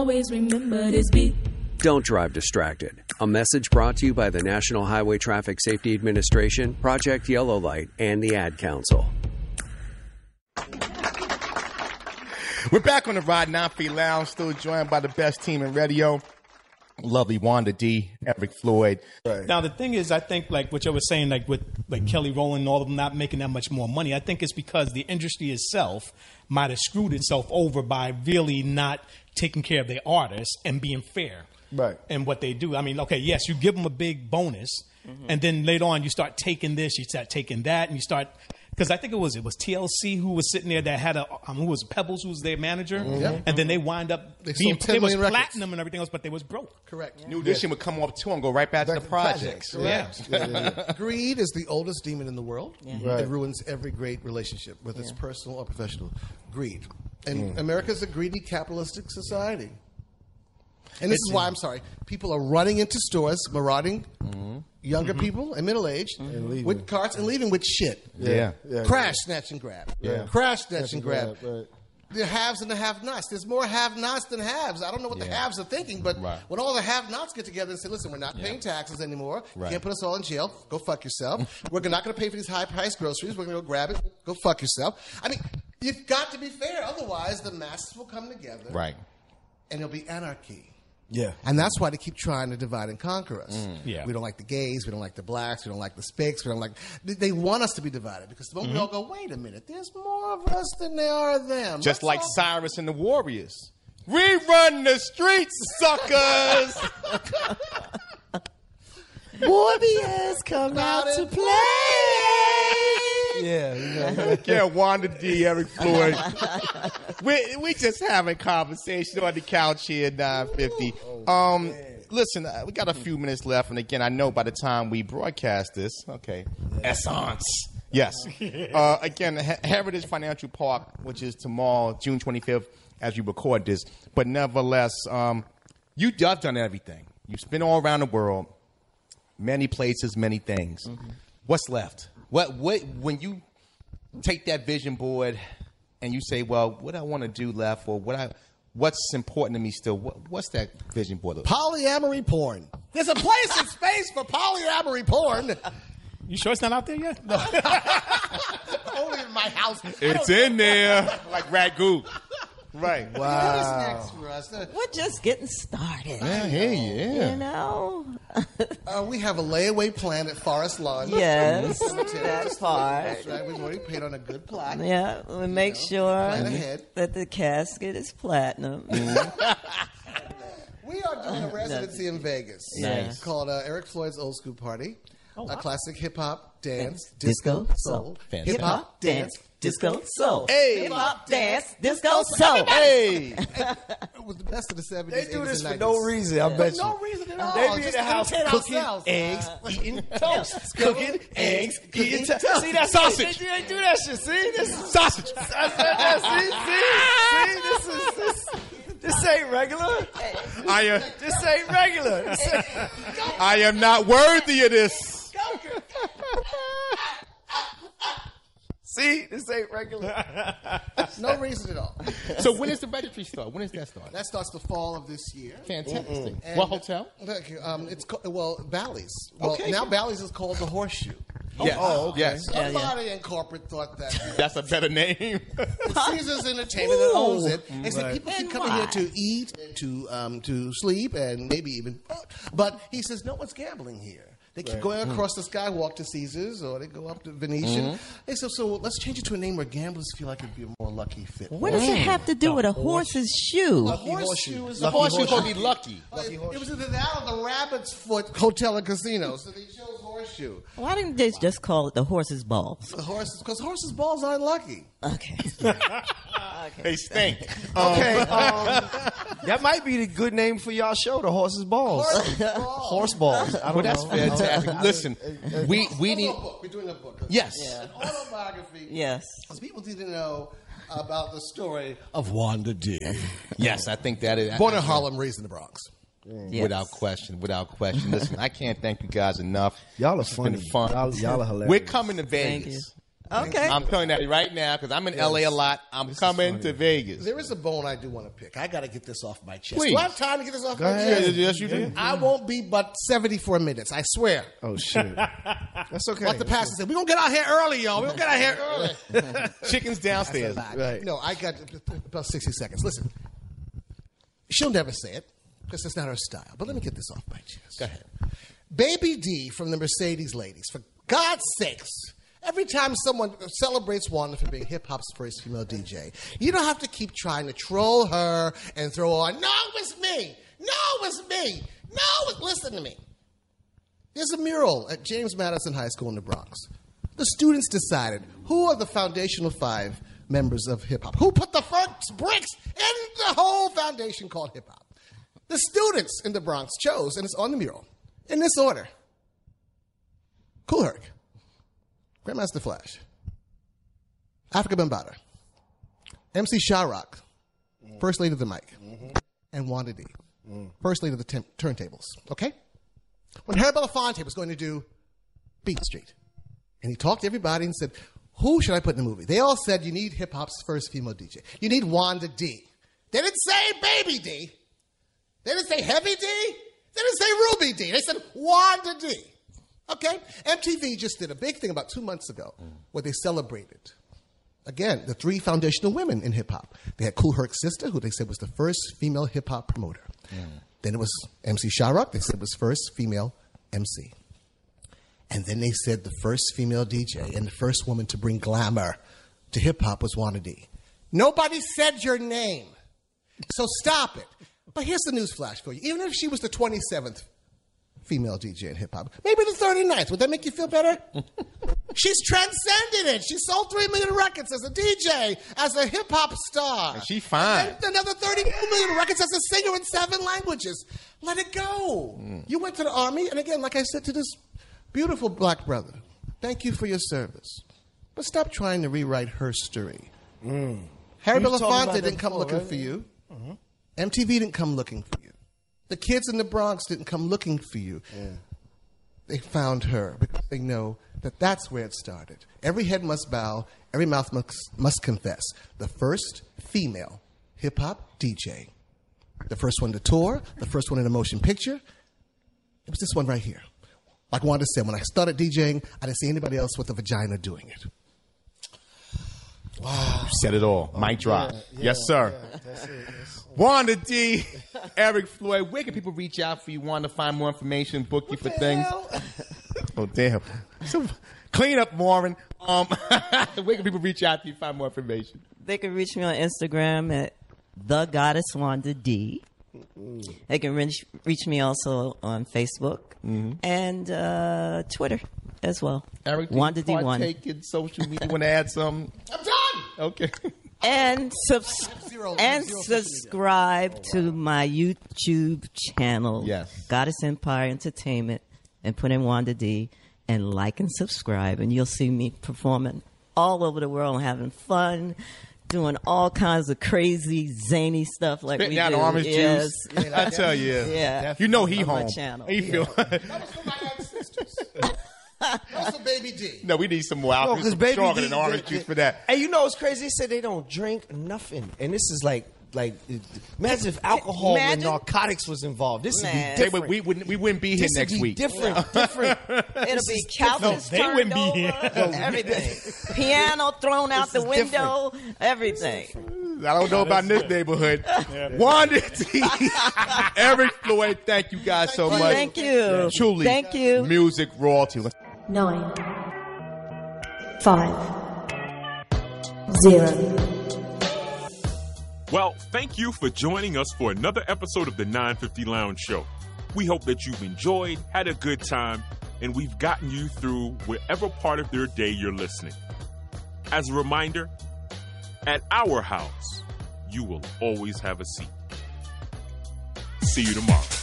Always remember this beat. Don't drive distracted. A message brought to you by the National Highway Traffic Safety Administration, Project Yellow Light, and the Ad Council. We're back on the Rod 9 Feet Lounge, still joined by the best team in radio. Lovely Wanda D, Eric Floyd. Right. Now, the thing is, I think, like what you were saying, like with like Kelly Rowland and all of them not making that much more money, I think it's because the industry itself might have screwed itself over by really not taking care of their artists and being fair in what they do. I mean, okay, yes, you give them a big bonus, and then later on you start taking this, you start taking that, and you start... Because I think it was TLC who was sitting there that had who was Pebbles, who was their manager, and then they wind up they was platinum and everything else, but they was broke. Correct. New Edition would come off too and go right back to the projects. Yeah. Greed is the oldest demon in the world. It ruins every great relationship, whether it's personal or professional. Greed, and America's a greedy capitalistic society. And this is why, I'm sorry, people are running into stores, marauding younger people and middle-aged with carts and leaving with shit. Crash, snatch, and grab. Crash, snatch, and grab. The haves and the have-nots. There's more have-nots than haves. I don't know what the haves are thinking, but when all the have-nots get together and say, listen, we're not paying taxes anymore. You can't put us all in jail. Go fuck yourself. We're not going to pay for these high-priced groceries. We're going to go grab it. Go fuck yourself. I mean, you've got to be fair. Otherwise, the masses will come together. And there'll be anarchy. And that's why they keep trying to divide and conquer us. We don't like the gays. We don't like the blacks. We don't like the spics. We don't like... They want us to be divided because the moment we all go, wait a minute, there's more of us than there are of them. Just like Cyrus and the Warriors. We run the streets, suckers! Warriors come out to play. Yeah, Wanda D, Eric Floyd. we just having conversation on the couch here at 950. Listen, we got a few minutes left, and again, I know by the time we broadcast this, Essence. Yes. Again, Heritage Financial Park, which is tomorrow, June 25th, as you record this. But nevertheless, you've done everything. You've been all around the world, many places, many things. What's left? What when you take that vision board and you say, well, what I want to do left, or what's important to me still? What's that vision board? Polyamory porn. There's a place in space for polyamory porn. You sure it's not out there yet? No. Only in my house. It's in there, like ragu. Right. Wow. What is next for us? We're just getting started. You know? We have a layaway plan at Forest Lawn. Yes, that part. That's right. We've already paid on a good plaque. Yeah, we make sure that the casket is platinum. We are doing a residency in Vegas. Called Eric Floyd's Old School Party. A classic hip-hop, dance, disco, soul. Hip-hop, dance, disco, soul. Hey. Hip-hop, dance, disco, soul. Hey. It was the best of the 70s. They do this for 90s. no reason, I bet you. No reason at all. They be in the house cooking eggs, eating toast. Cooking eggs, eating toast. See, that's sausage. They do that shit. See? This is sausage. See, this ain't regular. This ain't regular. I am not worthy of this. See, this ain't regular. No reason at all. So when does the registry start? When does that start? That starts the fall of this year. Fantastic. What hotel? It's Bally's. Well, now Bally's is called the Horseshoe. Yes. Oh, okay. Yes. Somebody in corporate thought that. That's a better name. Caesars Entertainment that owns it. They said people keep coming here to eat, to sleep, and maybe even fuck. But he says no one's gambling here. They keep going across the skywalk to Caesars, or they go up to Venetian. They said, so let's change it to a name where gamblers feel like it'd be a more lucky fit. What does it have to do with a horse's shoe? A horseshoe is the horseshoe called be lucky. It was either that or the Rabbit's Foot Hotel and Casino, so they chose horseshoe. Why didn't they just call it the horse's balls? The horses, because horses' balls aren't lucky. Okay. They stink. Okay. That might be the good name for y'all show, the horse's balls. Horse balls. Well, that's fantastic. Listen, we need. We're doing a book. Yes. An autobiography. Yes. Because people need to know about the story of Wanda D. Yes, I think that is. Born in Harlem, raised in the Bronx. Yes. Without question. Listen, I can't thank you guys enough. Y'all are It's funny. been fun. Y'all are hilarious. We're coming to Vegas. Okay. I'm telling you that right now because I'm in LA a lot. I'm coming to Vegas. There is a bone I do want to pick. I got to get this off my chest. Please. Do I have time to get this off Go my ahead. chest? Yes, you do. I won't be but 74 minutes. I swear. Oh, shit. That's okay. What the pastor said, we're going to get out here early, y'all. We're going to get out here early. Chicken's downstairs. Right. No, I got about 60 seconds. Listen, she'll never say it because it's not her style. But let me get this off my chest. Go ahead. Baby D from the Mercedes Ladies. For God's sakes, every time someone celebrates Wanda for being hip-hop's first female DJ, you don't have to keep trying to troll her and throw on, no, it was me. No, it was me. No, listen to me. There's a mural at James Madison High School in the Bronx. The students decided who are the foundational 5 members of hip-hop. Who put the first bricks in the whole foundation called hip-hop? The students in the Bronx chose, and it's on the mural, in this order. Kool Herc, Grandmaster Flash, Afrika Bambaataa, MC Sha-Rock, First Lady of the Mic, and Wanda D, First Lady of the Turntables. Okay? When Harry Belafonte was going to do Beat Street, and he talked to everybody and said, who should I put in the movie? They all said, you need hip-hop's first female DJ. You need Wanda D. They didn't say Baby D. They didn't say Heavy D. They didn't say Ruby D. They said Wanda D. Okay? MTV just did a big thing about 2 months ago where they celebrated, again, the 3 foundational women in hip-hop. They had Kool Herc's sister, who they said was the first female hip-hop promoter. Then it was MC Sha-Rock. They said was first female MC. And then they said the first female DJ and the first woman to bring glamour to hip-hop was Wanda D. Nobody said your name. So stop it. But here's the news flash for you. Even if she was the 27th female DJ in hip-hop, maybe the 39th, would that make you feel better? She's transcended it. She sold 3 million records as a DJ, as a hip-hop star. And she fine. And another 32 million records as a singer in 7 languages. Let it go. You went to the Army, and again, like I said to this beautiful black brother, thank you for your service. But stop trying to rewrite her story. Harry Belafonte didn't come looking for you. MTV didn't come looking for you. The kids in the Bronx didn't come looking for you. They found her because they know that that's where it started. Every head must bow, every mouth must confess. The first female hip-hop DJ. The first one to tour, the first one in a motion picture. It was this one right here. Like Wanda said, when I started DJing, I didn't see anybody else with a vagina doing it. Wow. You said it all. Mic drop. Yes, sir. That's it. Wanda D, Eric Floyd, where can people reach out for you? Want to find more information, book you for things? Oh, damn. So, clean up, Warren. Where can people reach out to you, find more information? They can reach me on Instagram at The Goddess Wanda D. They can reach me also on Facebook and Twitter as well. Eric, Wanda D1. partake in social media. Want to add something? I'm done! Okay. And subscribe to my YouTube channel, Yes. Goddess Empire Entertainment, and put in Wanda D, and like and subscribe, and you'll see me performing all over the world and having fun, doing all kinds of crazy, zany stuff like Spitting we out do. orange Yes. juice. I tell you. Yeah. You know he On my home. channel. He feel. That was for my ancestors. That was for Baby D. No, we need some more alcohol. because Some Baby stronger D, than orange juice for that. And you know what's crazy? They said they don't drink nothing, and this is like imagine if alcohol and Imagine- narcotics was involved. This would be Man. Say, different. we wouldn't be here This would next be week. different. It'll be couches they turned wouldn't be over, here. everything. Piano thrown out the window, everything. I don't know about this neighborhood. Wanda T, Eric Floyd, thank you guys so much. Thank you. Truly, Thank you. music royalty. 9, 5, 0. Well, thank you for joining us for another episode of the 950 Lounge Show. We hope that you've enjoyed, had a good time, and we've gotten you through whatever part of your day you're listening. As a reminder, at our house, you will always have a seat. See you tomorrow.